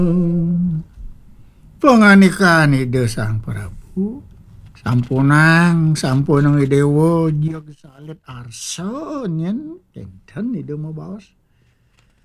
Panganikan ide Sang Prabu. Sampunang ide wo jiog salit arsa nyen enten ide mau baos.